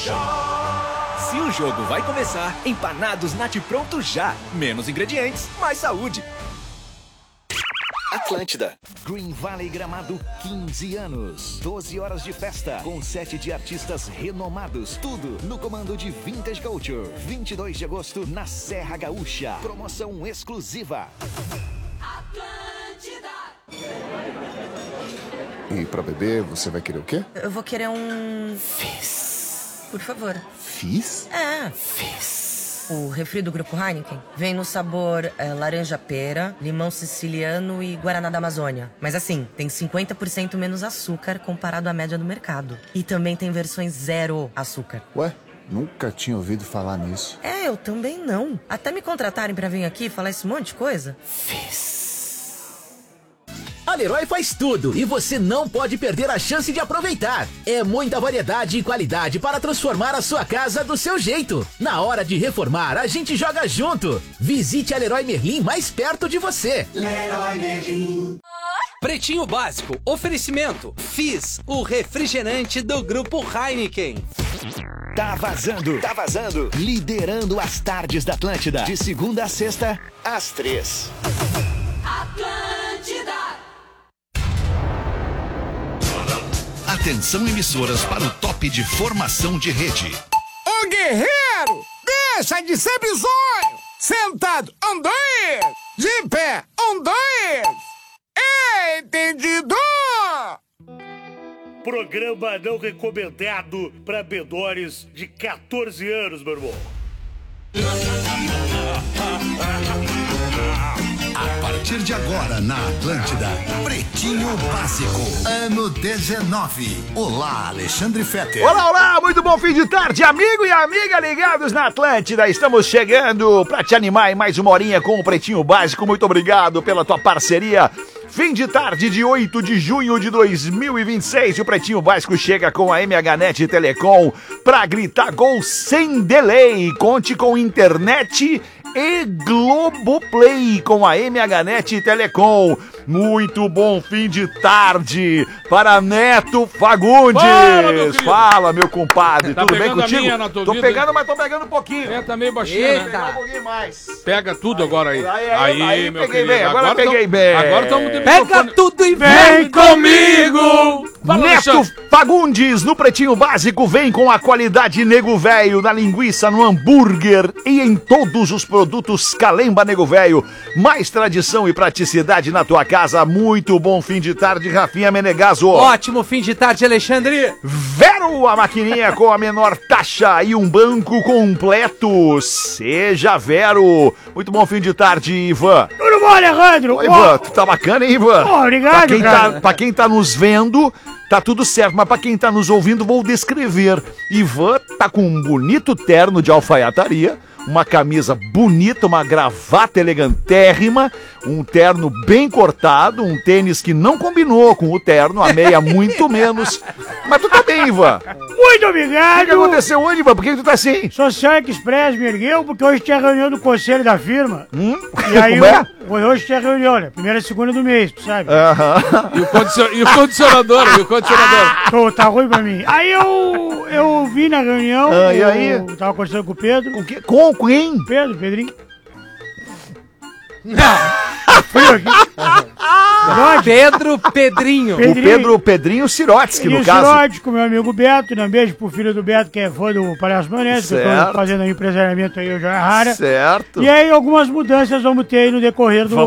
Se o jogo vai começar, empanados Nat Pronto já. Menos ingredientes, mais saúde. Atlântida. Green Valley Gramado, 15 anos. 12 horas de festa, com 7 de artistas renomados. Tudo no comando de Vintage Culture. 22 de agosto, na Serra Gaúcha. Promoção exclusiva. Atlântida. E pra beber, você vai querer o quê? Eu vou querer um... Fizz. Por favor. Fizz? É. Fizz. O refri do Grupo Heineken vem no sabor laranja-pera, limão siciliano e guaraná da Amazônia. Mas assim, tem 50% menos açúcar comparado à média do mercado. E também tem versões zero açúcar. Ué? Nunca tinha ouvido falar nisso. É, eu também não. Até me contratarem pra vir aqui falar esse monte de coisa. A Leroy faz tudo e você não pode perder a chance de aproveitar. É muita variedade e qualidade para transformar a sua casa do seu jeito. Na hora de reformar, a gente joga junto. Visite a Leroy Merlin mais perto de você. Leroy Merlin. Pretinho Básico, oferecimento Fizz, o refrigerante do Grupo Heineken. Tá vazando. Liderando as tardes da Atlântida. De segunda a sexta, às 3. Atlântida. Atenção, emissoras, para o top de formação de rede. Ô guerreiro, deixa de ser bizonho. Sentado, 1, 2. De pé, 1, 2. Entendido? Programa não recomendado para menores de 14 anos, meu irmão. A partir de agora na Atlântida, Pretinho Básico, ano 19. Olá, Alexandre Fetter. Olá, muito bom fim de tarde, amigo e amiga ligados na Atlântida. Estamos chegando para te animar em mais uma horinha com o Pretinho Básico. Muito obrigado pela tua parceria. Fim de tarde de 8 de junho de 2026, o Pretinho Básico chega com a MHNet Telecom para gritar gol sem delay. Conte com internet e Globoplay com a MHNet Telecom. Muito bom fim de tarde para Neto Fagundes. Fala, meu compadre. Tá tudo bem contigo? Tô vida, pegando, mas tô pegando um pouquinho. É, tá meio baixinho, né? Um pouquinho mais. Pega tudo agora aí. Aí meu peguei querido. bem, agora peguei bem. Agora estamos... Pega tudo e vem comigo! Fala, Neto Alexandre. Fagundes, no Pretinho Básico, vem com a qualidade Nego Velho, na linguiça, no hambúrguer e em todos os produtos Calemba Nego Velho. Mais tradição e praticidade na tua casa. Muito bom fim de tarde, Rafinha Menegaso. Ótimo fim de tarde, Alexandre. Vero, a maquininha com a menor taxa e um banco completo. Seja Vero. Muito bom fim de tarde, Ivan. Tudo bom, Alejandro? Oi, Ivan, tu tá bacana, hein, Ivan? Obrigado, Pra quem tá nos vendo, tá tudo certo, mas pra quem tá nos ouvindo, vou descrever. Ivan tá com um bonito terno de alfaiataria, uma camisa bonita, uma gravata elegantérrima, um terno bem cortado, um tênis que não combinou com o terno, a meia muito menos. Mas tu tá bem, Ivan. Muito obrigado. O que aconteceu hoje, Ivan? Por que tu tá assim? Social Express me ergueu porque hoje tinha reunião do conselho da firma. E aí Como é? Hoje tinha reunião, né? Primeira e segunda do mês, tu sabe? E o condicionador? Tá ruim pra mim. Aí eu vim na reunião, e aí? eu tava conversando com o Pedro. Com quem? Pedrinho. Frio aqui. Pedrinho. O Pedrinho Sirotsky, no caso. Sirotsky, meu amigo Beto, um beijo pro filho do Beto, que é fã do Palhaço Manete, que eu tô fazendo aí empresariamento aí, eu já é rara. Certo. E aí algumas mudanças vamos ter aí no decorrer do